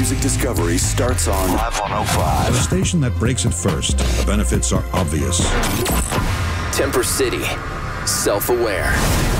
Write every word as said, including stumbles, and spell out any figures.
music discovery starts on Live one oh At a five. station that breaks it first, the benefits are obvious. Temper City, self-aware.